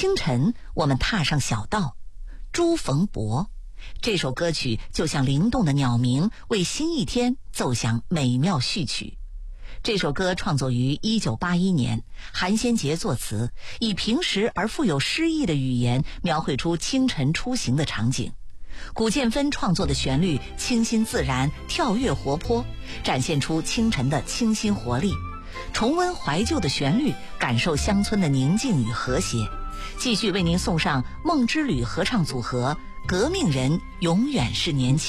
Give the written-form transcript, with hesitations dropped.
清晨，我们踏上小道，朱逢博。这首歌曲就像灵动的鸟鸣，为新一天奏响美妙序曲。这首歌创作于1981年，韩先杰作词，以平实而富有诗意的语言描绘出清晨出行的场景。古建芬创作的旋律清新自然，跳跃活泼，展现出清晨的清新活力。重温怀旧的旋律，感受乡村的宁静与和谐。继续为您送上梦之旅合唱组合《革命人永远是年轻》。